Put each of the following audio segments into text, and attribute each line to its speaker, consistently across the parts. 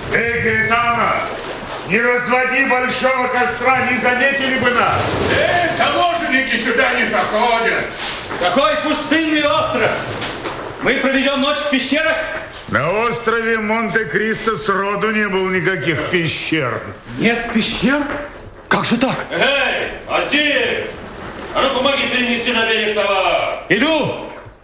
Speaker 1: Эй, Гаэтано, не разводи большого костра, не заметили бы нас.
Speaker 2: Таможенники сюда не заходят.
Speaker 3: Какой пустынный остров! Мы проведем ночь в пещерах?
Speaker 1: На острове Монте-Кристо сроду не было никаких пещер.
Speaker 3: Нет пещер? Как же так?
Speaker 4: Эй, отец! А ну помоги перенести на берег товар.
Speaker 3: Иду!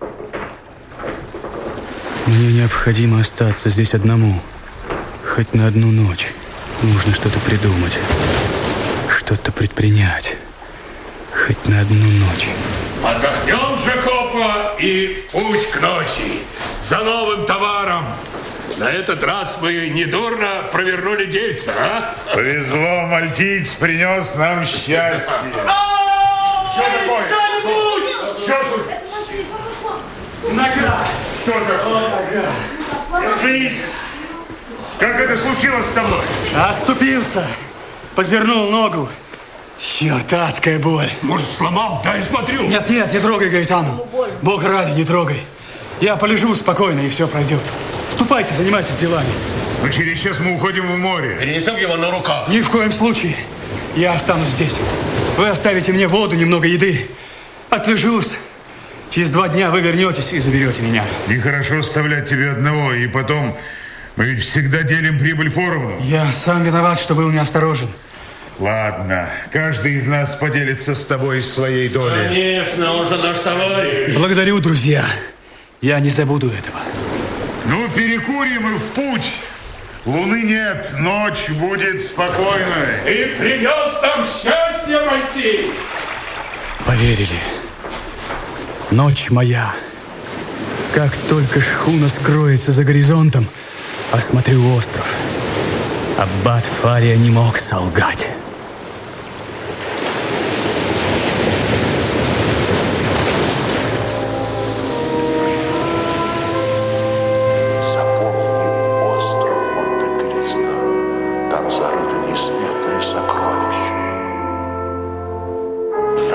Speaker 5: Мне необходимо остаться здесь одному. Хоть на одну ночь. Нужно что-то придумать. Что-то предпринять. Хоть на одну ночь.
Speaker 2: Отдохнем же, Копа, и в путь к ночи. За новым товаром. На этот раз мы недурно провернули дельца, а?
Speaker 1: Повезло, мальтиец принес нам счастье. Что такое? Что тут?
Speaker 3: Нога!
Speaker 1: Что такое?
Speaker 3: Держись!
Speaker 1: Как это случилось с тобой?
Speaker 3: Оступился. Подвернул ногу. Черт, адская боль.
Speaker 2: Может, сломал? Дай смотрю.
Speaker 3: Нет, не трогай Гаэтану. Бога ради, не трогай. Я полежу спокойно, и все пройдет. Ступайте, занимайтесь делами.
Speaker 1: Но через час мы уходим в море.
Speaker 4: Перенесем его на руках.
Speaker 3: Ни в коем случае. Я останусь здесь. Вы оставите мне воду, немного еды. Отлежусь. Через 2 дня вы вернетесь и заберете меня.
Speaker 1: Нехорошо оставлять тебя одного, и потом мы ведь всегда делим прибыль поровну.
Speaker 3: Я сам виноват, что был неосторожен.
Speaker 1: Ладно, каждый из нас поделится с тобой своей долей.
Speaker 4: Конечно, он же наш товарищ.
Speaker 3: Благодарю, друзья. Я не забуду этого.
Speaker 1: Ну, перекурим и в путь. Луны нет, ночь будет спокойной.
Speaker 2: Ты принес нам счастье, мальтиец.
Speaker 5: Поверили. Ночь моя. Как только шхуна скроется за горизонтом, осмотрю остров. Аббат Фария не мог солгать.
Speaker 6: Запомни остров Монте-Кристо. Там зарыты несметные сокровища.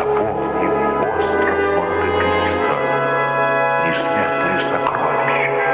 Speaker 6: Запомни остров Монте-Кристо. Несметные сокровища.